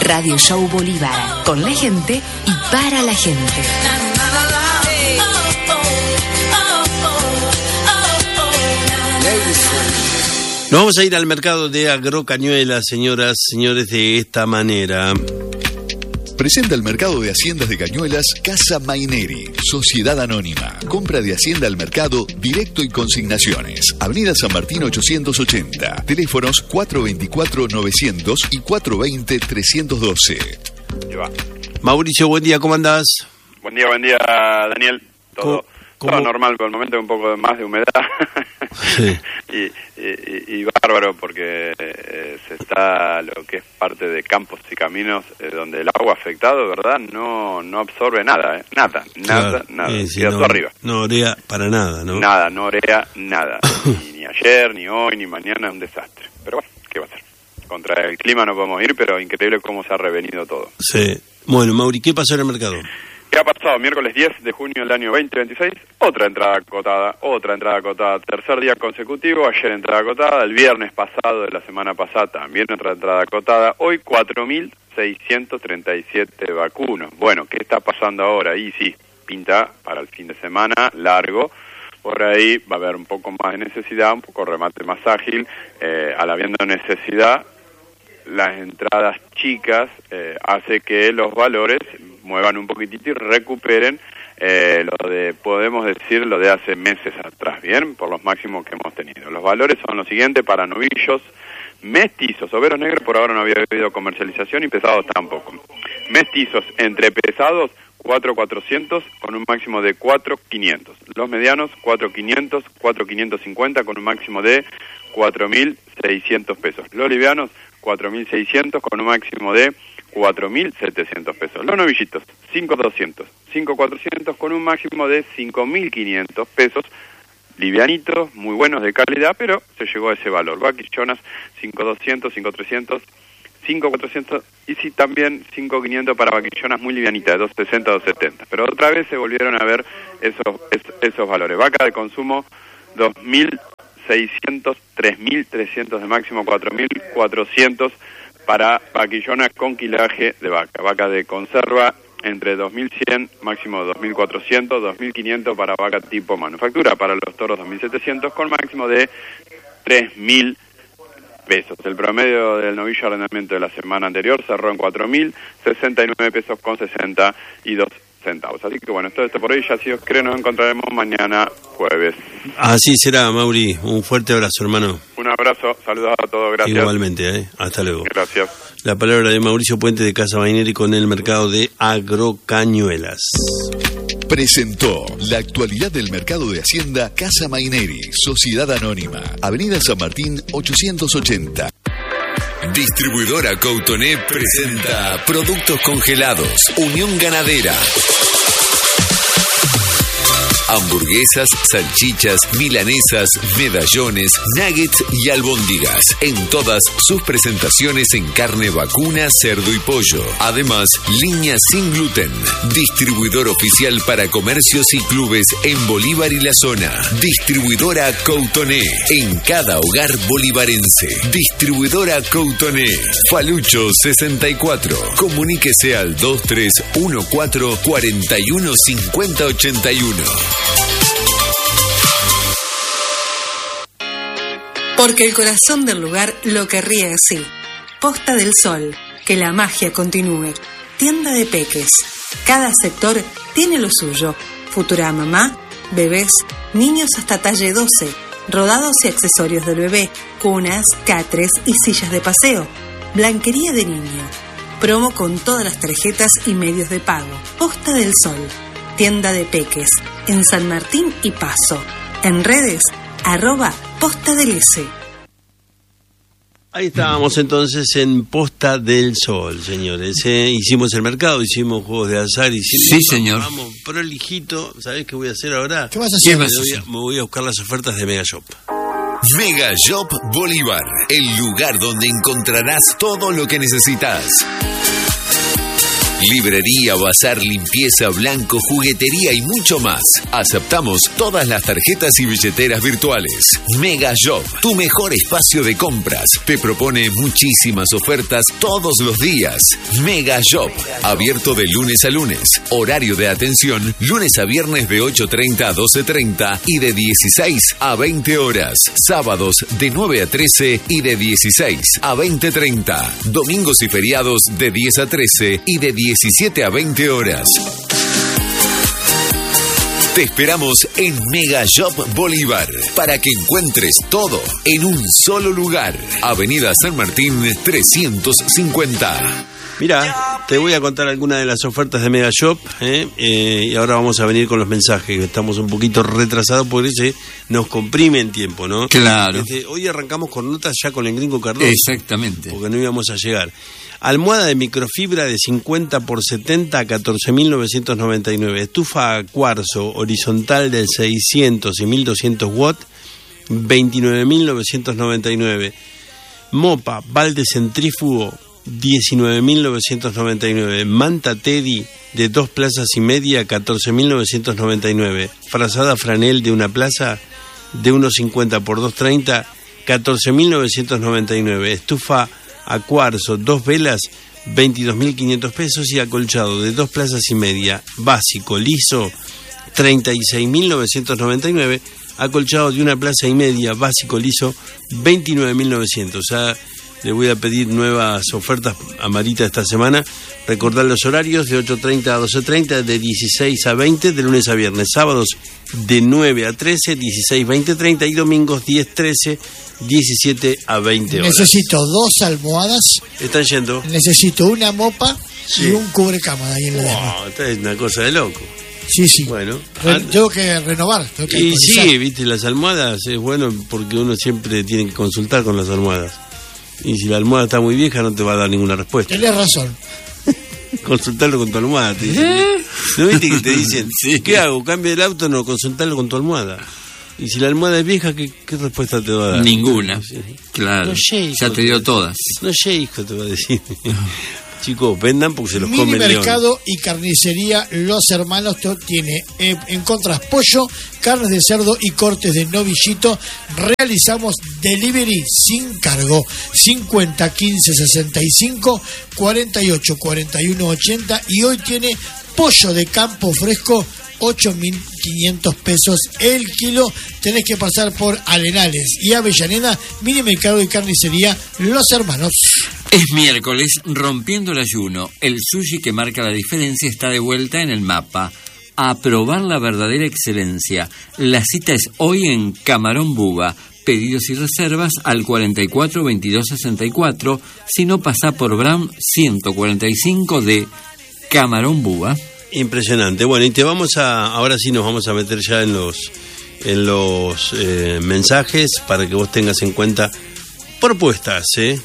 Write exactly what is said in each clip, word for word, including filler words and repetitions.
Radio Show Bolívar, con la gente y para la gente. Nos vamos a ir al mercado de Agrocañuelas, señoras, señores, de esta manera. Presenta el mercado de haciendas de Cañuelas Casa Maineri, Sociedad Anónima. Compra de hacienda al mercado, directo y consignaciones. Avenida San Martín ochocientos ochenta. Teléfonos cuatro veinticuatro novecientos y cuatro veinte trescientos doce. Va. Mauricio, buen día, ¿cómo andás? Buen día, buen día, Daniel. Todo, ¿Cómo? todo normal, por el momento un poco más de humedad. Sí. y, y, y bárbaro porque eh, se está lo que es parte de campos y caminos eh, donde el agua afectado, ¿verdad? No no absorbe nada, ¿eh? Nada, nada, Claro. nada. Eh, sí, Queda no, todo arriba. No orea para nada, ¿no? Nada, no orea nada. ni, ni ayer, ni hoy, ni mañana, es un desastre. Pero bueno, ¿qué va a hacer? Contra el clima no podemos ir, pero increíble cómo se ha revenido todo. Sí. Bueno, Mauri, ¿qué pasó en el mercado? ¿Qué ha pasado? Miércoles diez de junio del año veinte veintiséis, otra entrada acotada, otra entrada acotada, tercer día consecutivo, ayer entrada acotada, el viernes pasado de la semana pasada también otra entrada acotada, hoy cuatro mil seiscientos treinta y siete vacunos. Bueno, ¿qué está pasando ahora? Y sí, pinta para el fin de semana largo, por ahí va a haber un poco más de necesidad, un poco remate más ágil, eh, al habiendo necesidad, las entradas chicas eh, hace que los valores muevan un poquitito y recuperen eh, lo de, podemos decir, lo de hace meses atrás, ¿bien? Por los máximos que hemos tenido. Los valores son los siguientes para novillos mestizos, overos negros por ahora no había habido comercialización y pesados tampoco. Mestizos entre pesados cuatro mil cuatrocientos con un máximo de cuatro mil quinientos. Los medianos cuatro mil quinientos, cuatro mil quinientos cincuenta con un máximo de cuatro mil seiscientos pesos. Los livianos cuatro mil seiscientos con un máximo de cuatro mil setecientos pesos. Los novillitos cinco mil doscientos, cinco mil cuatrocientos con un máximo de cinco mil quinientos pesos. Livianitos, muy buenos de calidad, pero se llegó a ese valor. Vaquichonas cinco mil doscientos, cinco mil trescientos, cinco mil cuatrocientos y sí también cinco mil quinientos para vaquichonas muy livianitas, de doscientos sesenta a doscientos setenta. Pero otra vez se volvieron a ver esos, esos, esos valores. Vaca de consumo dos mil seiscientos, tres mil trescientos de máximo, cuatro mil cuatrocientos para vaquillonas con quilaje de vaca. Vaca de conserva entre dos mil cien, máximo dos mil cuatrocientos, dos mil quinientos para vaca tipo manufactura. Para los toros dos mil setecientos con máximo de tres mil pesos. El promedio del novillo arrendamiento de la semana anterior cerró en cuatro mil sesenta y nueve pesos con sesenta y dos centavos. Así que bueno, todo esto por hoy, ya si os cree nos encontraremos mañana jueves. Así será, Mauri. Un fuerte abrazo, hermano. Un abrazo, saludos a todos, gracias. Igualmente, ¿eh? Hasta luego. Gracias. La palabra de Mauricio Puente de Casa Maineri con el mercado de Agrocañuelas. Presentó la actualidad del mercado de Hacienda Casa Maineri, Sociedad Anónima, Avenida San Martín ochocientos ochenta. Distribuidora Coutoné presenta Productos Congelados, Unión Ganadera. Hamburguesas, salchichas, milanesas, medallones, nuggets y albóndigas. En todas sus presentaciones en carne vacuna, cerdo y pollo. Además, línea sin gluten. Distribuidor oficial para comercios y clubes en Bolívar y la zona. Distribuidora Coutoné. En cada hogar bolivarense. Distribuidora Coutoné. Falucho sesenta y cuatro. Comuníquese al dos tres uno cuatro, cuatro uno cinco cero ocho uno. Porque el corazón del lugar lo querría así. Posta del Sol, que la magia continúe. Tienda de peques. Cada sector tiene lo suyo. Futura mamá, bebés, niños hasta talle doce, rodados y accesorios del bebé, cunas, catres y sillas de paseo. Blanquería de niño. Promo con todas las tarjetas y medios de pago. Posta del Sol. Tienda de peques. En San Martín y Paso. En redes, arroba Posta del S. Ahí estábamos entonces en Posta del Sol, señores. ¿eh? Hicimos el mercado, hicimos juegos de azar, hicimos... Sí, señor. Vamos, prolijito. ¿Sabés qué voy a hacer ahora? ¿Qué vas a hacer? Me voy a, me voy a buscar las ofertas de Mega Shop. Mega Shop Bolívar, el lugar donde encontrarás todo lo que necesitas. Librería, bazar, limpieza, blanco, juguetería y mucho más. Aceptamos todas las tarjetas y billeteras virtuales. Mega Shop, tu mejor espacio de compras. Te propone muchísimas ofertas todos los días. Mega Shop, abierto de lunes a lunes. Horario de atención, lunes a viernes de ocho treinta a doce treinta y de dieciséis a veinte horas. Sábados de nueve a trece y de dieciséis a veinte treinta. Domingos y feriados de diez a trece y de diecisiete a veinte horas. Te esperamos en Mega Shop Bolívar para que encuentres todo en un solo lugar. Avenida San Martín trescientos cincuenta. Mira, te voy a contar algunas de las ofertas de Mega Shop, ¿eh? Eh, y ahora vamos a venir con los mensajes, que estamos un poquito retrasados porque se nos comprime en tiempo, ¿no? Claro. Desde hoy arrancamos con notas ya con el Gringo Cardoso. Exactamente. Porque no íbamos a llegar. Almohada de microfibra de cincuenta por setenta a catorce mil novecientos noventa y nueve. Estufa a cuarzo horizontal de seiscientos y mil doscientos watts, veintinueve mil novecientos noventa y nueve. Mopa, balde centrífugo, diecinueve mil novecientos noventa y nueve. Manta Teddy de dos plazas y media, catorce mil novecientos noventa y nueve. Frazada franel de una plaza de uno cincuenta por dos treinta, catorce mil novecientos noventa y nueve. Estufa a cuarzo, dos velas, veintidós mil quinientos pesos. Y acolchado de dos plazas y media, básico, liso, treinta y seis mil novecientos noventa y nueve. Acolchado de una plaza y media, básico, liso, veintinueve mil novecientos. O sea, le voy a pedir nuevas ofertas a Marita esta semana. Recordar los horarios de ocho treinta a doce treinta, de dieciséis a veinte, de lunes a viernes. Sábados de nueve a trece, dieciséis, veinte, treinta y domingos diez, trece, diecisiete a veinte horas. Necesito dos almohadas. Están yendo. Necesito una mopa, sí, y un cubrecama ahí en la wow, esta es una cosa de loco. Sí, sí. Bueno, Re- tengo que renovar. Tengo que y actualizar. sí, viste, las almohadas es bueno porque uno siempre tiene que consultar con las almohadas. Y si la almohada está muy vieja no te va a dar ninguna respuesta. Tenés razón. Consultarlo con tu almohada, te dicen. ¿Eh? ¿No viste que te dicen, sí, ¿qué hago? ¿Cambio el auto? No, consultarlo con tu almohada. Y si la almohada es vieja, ¿qué, qué respuesta te va a dar? Ninguna. Sí. Claro. No sé, ya te dio todas. No sé, hijo, te va a decir. Chicos, vendan porque se los Mini come el león. mercado y carnicería Los Hermanos to- tiene eh, en contras pollo, carnes de cerdo y cortes de novillito. Realizamos delivery sin cargo. cincuenta quince sesenta y cinco cuarenta y ocho cuarenta y uno ochenta. Y hoy tiene pollo de campo fresco, ocho mil quinientos pesos el kilo. Tenés que pasar por Arenales y Avellaneda. Mini mercado y carnicería Los Hermanos. Es miércoles, rompiendo el ayuno. El sushi que marca la diferencia está de vuelta en el mapa. A probar la verdadera excelencia. La cita es hoy en Camarón Buga. Pedidos y reservas al cuarenta y cuatro veintidós sesenta y cuatro. Si no, pasa por Brown ciento cuarenta y cinco de Camarón Buga. Impresionante. Bueno, y te vamos a, ahora sí nos vamos a meter ya en los, en los eh, mensajes para que vos tengas en cuenta propuestas, ¿eh?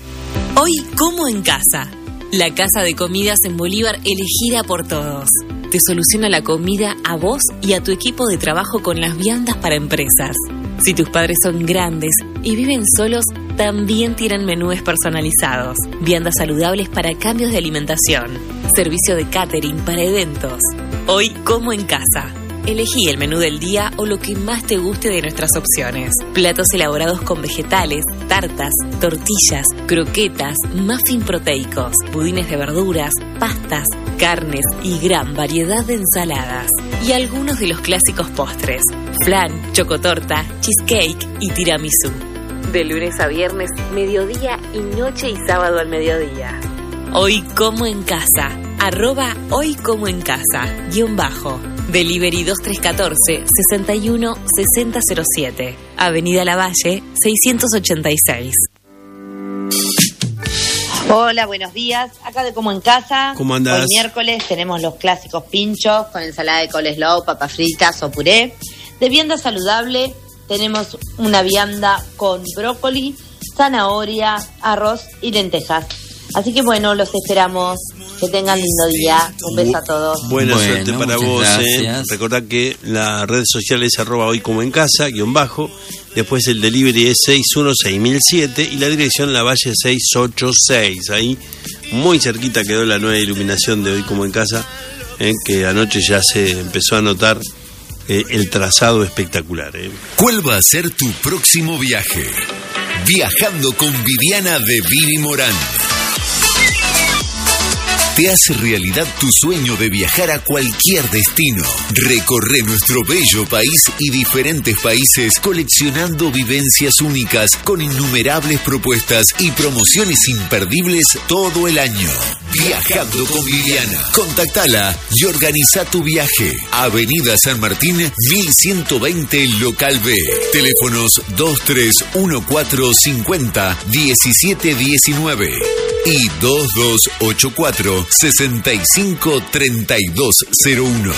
Hoy como en casa. La casa de comidas en Bolívar elegida por todos. Te soluciona la comida a vos y a tu equipo de trabajo con las viandas para empresas. Si tus padres son grandes y viven solos, también tienen menúes personalizados, viandas saludables para cambios de alimentación, servicio de catering para eventos. Hoy como en casa. Elegí el menú del día o lo que más te guste de nuestras opciones. Platos elaborados con vegetales, tartas, tortillas, croquetas, muffin proteicos, budines de verduras, pastas, carnes y gran variedad de ensaladas. Y algunos de los clásicos postres: flan, chocotorta, cheesecake y tiramisú. De lunes a viernes, mediodía y noche y sábado al mediodía. Hoy como en casa. Arroba hoy como en casa. Guión bajo. Delivery dos tres uno cuatro, sesenta y uno, sesenta cero siete. Avenida Lavalle, seiscientos ochenta y seis. Hola, buenos días. Acá de Como en Casa. ¿Cómo andás? Hoy miércoles tenemos los clásicos pinchos con ensalada de coleslaw, papas fritas o puré. De vianda saludable tenemos una vianda con brócoli, zanahoria, arroz y lentejas. Así que bueno, los esperamos. Que tengan lindo día. Un beso a todos. Buena Bueno, suerte para muchas vos. gracias. Eh. Recordá que la red social es arroba hoy como en casa, guión bajo. Después el delivery es seis uno seis mil siete y la dirección Lavalle seiscientos ochenta y seis. Ahí Muy cerquita quedó la nueva iluminación de Hoy Como en Casa, eh, que anoche ya se empezó a notar eh, el trazado espectacular. Eh. ¿Cuál va a ser tu próximo viaje? Viajando con Viviana de Vivi Morán. Te hace realidad tu sueño de viajar a cualquier destino. Recorre nuestro bello país y diferentes países coleccionando vivencias únicas con innumerables propuestas y promociones imperdibles todo el año. Viajando con Viviana. Contactala y organiza tu viaje. Avenida San Martín, mil ciento veinte, Local B. Teléfonos dos tres uno cuatro cinco cero uno siete uno nueve y dos dos ocho cuatro seis cinco tres dos cero uno.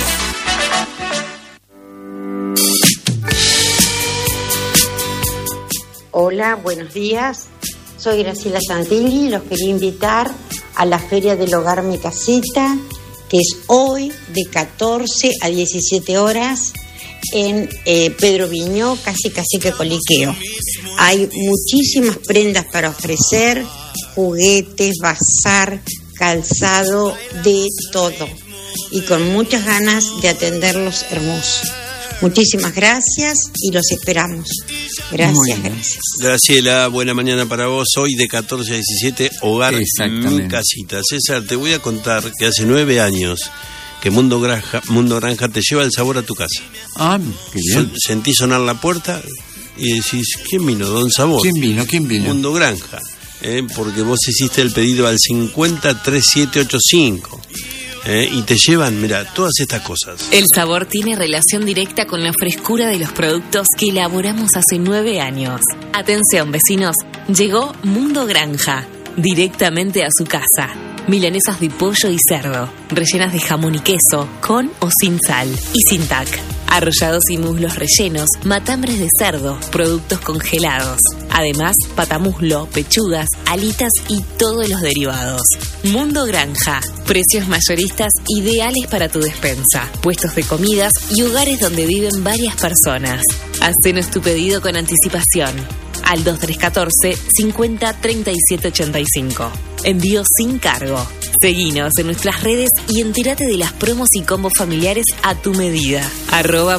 Hola, buenos días. Soy Graciela Santilli y los quería invitar a la Feria del Hogar Mi Casita, que es hoy de catorce a diecisiete horas en eh, Pedro Viñó, casi casi que Coliqueo. Hay muchísimas prendas para ofrecer, juguetes, bazar, calzado, de todo. Y con muchas ganas de atenderlos hermosos. Muchísimas gracias y los esperamos. Gracias, gracias. Graciela, buena mañana para vos. Hoy de catorce a diecisiete, Hogar Mi Casita. César, te voy a contar que hace nueve años que Mundo Granja, Mundo Granja te lleva el sabor a tu casa. Ah, qué bien. Sentí sonar la puerta y decís, ¿quién vino? Don Sabor. ¿Quién vino? ¿Quién vino? Mundo Granja. Eh, porque vos hiciste el pedido al cincuenta treinta y siete ochenta y cinco. Eh, y te llevan, mira, todas estas cosas. El sabor tiene relación directa con la frescura de los productos que elaboramos hace nueve años. Atención, vecinos, llegó Mundo Granja, directamente a su casa. Milanesas de pollo y cerdo, rellenas de jamón y queso, con o sin sal y sin tac. Arrollados y muslos rellenos, matambres de cerdo, productos congelados. Además, patamuslo, pechugas, alitas y todos los derivados. Mundo Granja, precios mayoristas ideales para tu despensa, puestos de comidas y hogares donde viven varias personas. Hacenos tu pedido con anticipación al dos tres uno cuatro cincuenta treinta y siete ochenta y cinco. Envío sin cargo. Seguinos en nuestras redes y entérate de las promos y combos familiares a tu medida. Arroba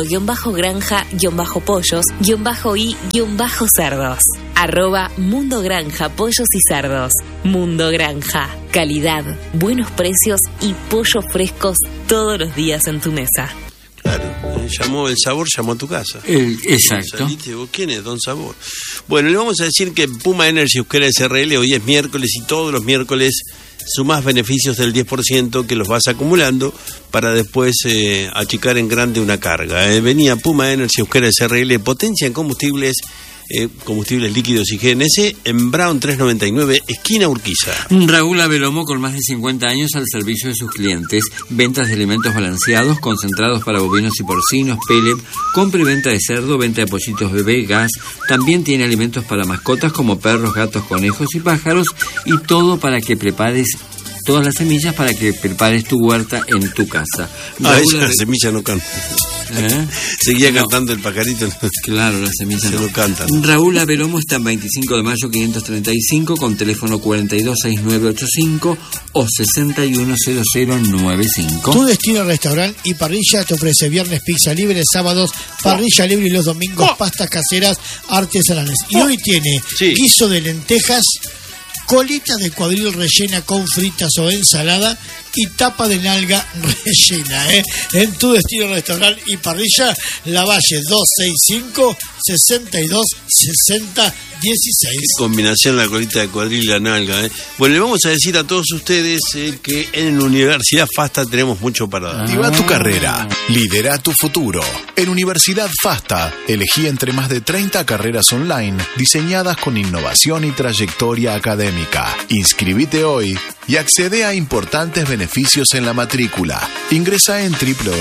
mundo-granja-pollos-y-cerdos. Arroba Mundo Granja Pollos y Cerdos. Mundo Granja. Calidad, buenos precios y pollo frescos todos los días en tu mesa. Claro, eh, llamó el sabor, llamó a tu casa. El, exacto. Saliste, ¿vos quién es? Don Sabor. Bueno, le vamos a decir que Puma Energy Euskera S R L hoy es miércoles y todos los miércoles sumás beneficios del diez por ciento que los vas acumulando para después eh, achicar en grande una carga. Eh. Venía Puma Energy Euskera S R L, potencia en combustibles, eh, combustibles líquidos y G N S, en Brown trescientos noventa y nueve, esquina Urquiza. Raúl Abelomo, con más de cincuenta años al servicio de sus clientes. Ventas de alimentos balanceados, concentrados para bovinos y porcinos, pellet, compra y venta de cerdo, venta de pollitos bebé, gas. También tiene alimentos para mascotas como perros, gatos, conejos y pájaros, y todo para que prepares todas las semillas para que prepares tu huerta en tu casa. Ah, esa la semilla no canta. ¿Eh? Seguía no. cantando el pajarito. Claro, las semillas se no. lo cantan. Raúl Abelomo está en veinticinco de mayo quinientos treinta y cinco con teléfono cuarenta y dos sesenta y nueve ochenta y cinco o sesenta y uno cero cero noventa y cinco. Tu Destino Restaurant y Parrilla te ofrece viernes pizza libre, sábados parrilla libre y los domingos oh. pastas caseras artesanales. Y oh. hoy tiene sí. guiso de lentejas, colita de cuadril rellena con fritas o ensalada y tapa de nalga rellena, ¿eh? En Tu Destino Restaurant y Parrilla, Lavalle doscientos sesenta y cinco, sesenta y dos, sesenta, dieciséis. Qué combinación la colita de cuadril y la nalga, ¿eh? Bueno, le vamos a decir a todos ustedes eh, que en Universidad FASTA tenemos mucho para dar. Activa tu carrera, lidera tu futuro. En Universidad FASTA, elegí entre más de treinta carreras online diseñadas con innovación y trayectoria académica. Inscribite hoy y accede a importantes beneficios en la matrícula. Ingresa en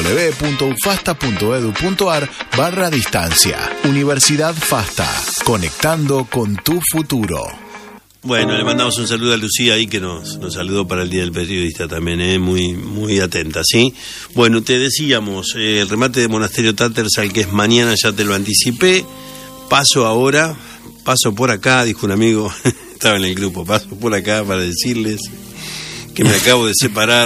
www.ufasta.edu.ar barra distancia. Universidad FASTA, conectando con tu futuro. Bueno, le mandamos un saludo a Lucía ahí que nos, nos saludó para el Día del Periodista también, ¿eh? muy, muy atenta, ¿sí? Bueno, te decíamos, eh, el remate de Monasterio Tattersall, que es mañana, ya te lo anticipé. Paso ahora, paso por acá, dijo un amigo, estaba en el grupo, paso por acá para decirles que me acabo de separar.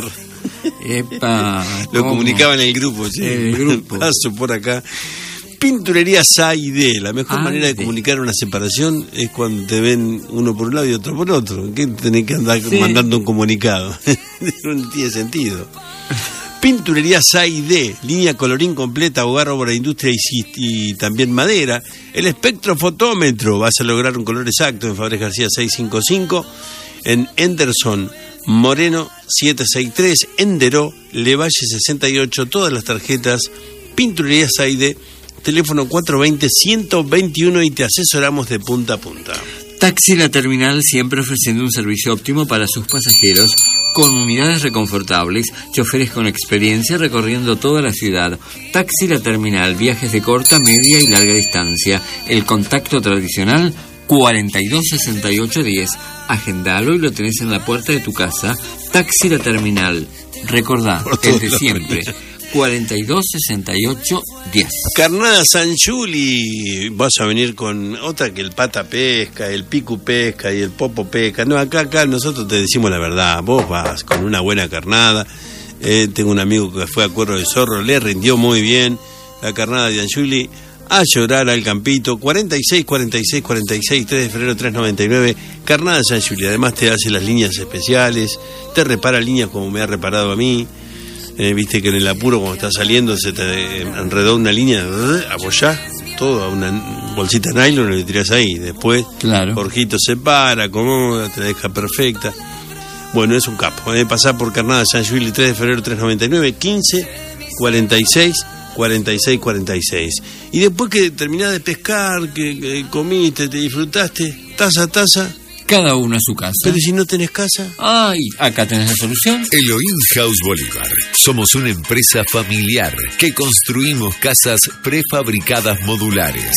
Epa, Lo ¿cómo? comunicaba en el grupo, sí. El grupo. Paso por acá. Pinturerías A y D. La mejor A manera de y D. comunicar una separación es cuando te ven uno por un lado y otro por otro. ¿Qué tenés que andar Sí. mandando un comunicado? No tiene sentido. Pinturerías A y D, línea colorín completa, hogar, obra, industria y, y también madera. El espectrofotómetro, vas a lograr un color exacto en Fabrés García seiscientos cincuenta y cinco, en Henderson Moreno setecientos sesenta y tres, Enderó, Levalle sesenta y ocho, todas las tarjetas, Pinturerías A y D, teléfono cuatro dos cero, uno dos uno y te asesoramos de punta a punta. Taxi La Terminal, siempre ofreciendo un servicio óptimo para sus pasajeros, con unidades reconfortables, choferes con experiencia recorriendo toda la ciudad. Taxi La Terminal, viajes de corta, media y larga distancia. El contacto tradicional cuarenta y dos sesenta y ocho diez. Agendalo y lo tenés en la puerta de tu casa. Taxi La Terminal. Recordá, el de siempre. cuarenta y dos sesenta y ocho diez. Carnada San Juli, vas a venir con otra que el pata pesca, el picu pesca y el popo pesca. No, acá, acá nosotros te decimos la verdad. Vos vas con una buena carnada. Eh, tengo un amigo que fue a Cuervo de Zorro, le rindió muy bien la carnada de Anjuli. A llorar al campito, cuarenta y seis, cuarenta y seis, cuarenta y seis, tres de febrero, trescientos noventa y nueve, Carnada San Juli. Además te hace las líneas especiales, te repara líneas como me ha reparado a mí. Eh, viste que en el apuro cuando estás saliendo se te enredó una línea, apoyás todo a una bolsita de nylon y le tirás ahí. Después, claro. Jorgito se para, acomoda, te la deja perfecta. Bueno, es un capo. Eh, pasar por Carnada San Juli, tres de febrero, trescientos noventa y nueve, quince, cuarenta y seis, cuarenta y seis, cuarenta y seis. Y después que terminás de pescar, que, que comiste, te disfrutaste, taza a taza. Cada uno a su casa. Pero si no tenés casa. Ay, acá tenés la solución. Elohim House Bolívar. Somos una empresa familiar que construimos casas prefabricadas modulares.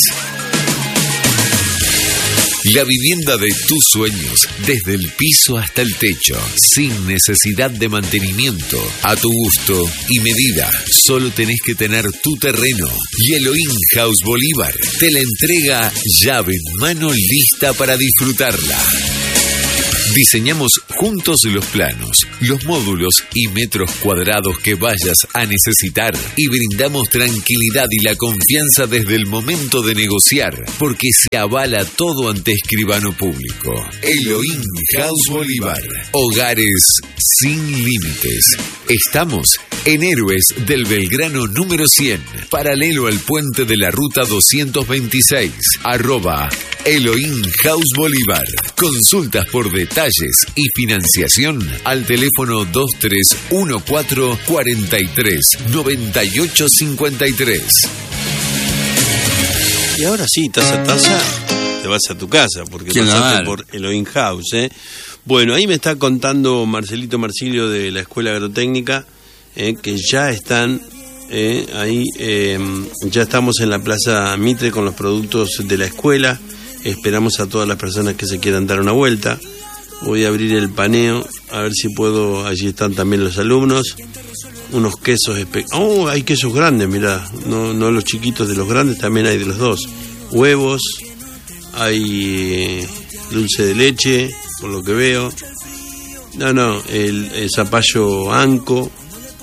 La vivienda de tus sueños, desde el piso hasta el techo, sin necesidad de mantenimiento, a tu gusto y medida. Solo tenés que tener tu terreno. Y Elohim House Bolívar te la entrega llave en mano, lista para disfrutarla. Diseñamos juntos los planos, los módulos y metros cuadrados que vayas a necesitar y brindamos tranquilidad y la confianza desde el momento de negociar, porque se avala todo ante escribano público. Elohim House Bolívar. Hogares sin límites. Estamos en Héroes del Belgrano número cien, paralelo al puente de la ruta doscientos veintiséis, arroba Elohim House Bolívar. Consultas por detalles y financiación al teléfono dos tres uno cuatro, cuatro tres, nueve ocho cinco tres. Y ahora sí, taza a taza, te vas a tu casa, porque Claro. pasaste por Elohim House, ¿eh? Bueno, ahí me está contando Marcelito Marsilio de la Escuela Agrotécnica, eh, que ya están, eh, ahí, eh, ya estamos en la Plaza Mitre con los productos de la escuela. Esperamos a todas las personas que se quieran dar una vuelta. Voy a abrir el paneo, a ver si puedo. Allí están también los alumnos. Unos quesos espe- oh, hay quesos grandes, mirá. No, no los chiquitos, de los grandes también hay de los dos. Huevos, hay eh, dulce de leche, por lo que veo. No, no, el, el zapallo anco.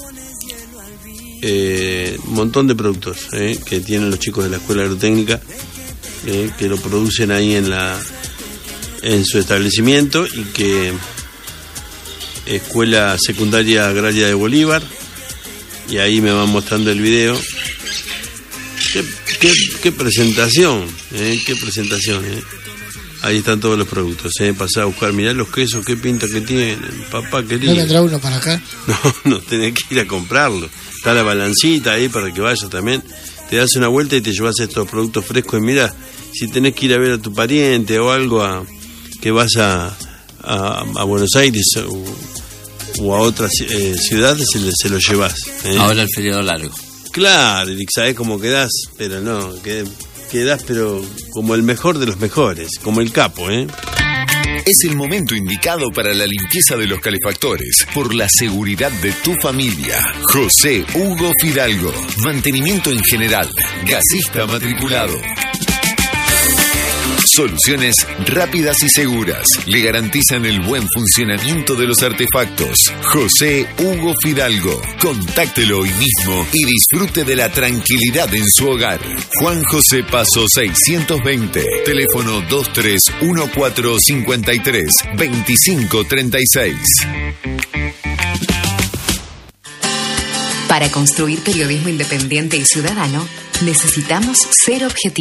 Eh, un montón de productos eh, que tienen los chicos de la Escuela Agrotécnica, eh, que lo producen ahí en la en su establecimiento, y que Escuela Secundaria Agraria de Bolívar, y ahí me van mostrando el video. Qué, qué, qué presentación, eh, qué presentación, eh. Ahí están todos los productos, eh. Pasá a buscar, mirá los quesos, qué pinta que tienen, papá querido. ¿No vendrá uno para acá? No, no, tenés que ir a comprarlo. Está la balancita ahí para que vayas también. Te das una vuelta y te llevas estos productos frescos. Y mira, si tenés que ir a ver a tu pariente o algo, a, que vas a, a, a Buenos Aires o, o a otras eh, ciudades, se, se lo llevas. ¿eh? Ahora el feriado largo. Claro, Eric, sabés cómo quedás, pero no, que, quedás pero como el mejor de los mejores, como el capo, ¿eh? Es el momento indicado para la limpieza de los calefactores, por la seguridad de tu familia. José Hugo Fidalgo. Mantenimiento en general. Gasista matriculado. Soluciones rápidas y seguras. Le garantizan el buen funcionamiento de los artefactos. José Hugo Fidalgo. Contáctelo hoy mismo y disfrute de la tranquilidad en su hogar. Juan José Paso seiscientos veinte. Teléfono dos tres uno cuatro cinco tres dos cinco tres seis. Para construir periodismo independiente y ciudadano, necesitamos ser objetivos.